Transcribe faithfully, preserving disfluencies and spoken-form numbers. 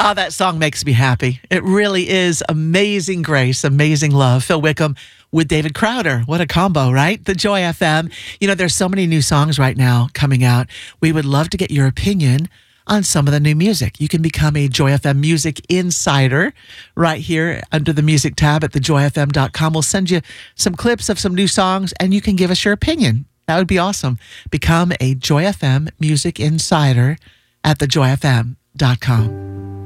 Oh, that song makes me happy. It really is Amazing Grace, Amazing Love. Phil Wickham with David Crowder. What a combo, right? The Joy F M. You know, there's so many new songs right now coming out. We would love to get your opinion on some of the new music. You can become a Joy F M Music Insider right here under the Music tab at the joy f m dot com. We'll send you some clips of some new songs, and you can give us your opinion. That would be awesome. Become a Joy F M Music Insider at the joy f m dot com.